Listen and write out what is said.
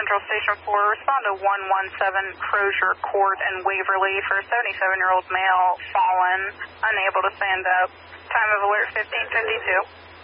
Central Station 4. Respond to 117 Crozier Court in Waverly for a 77-year-old male fallen, unable to stand up. Time of alert 1552.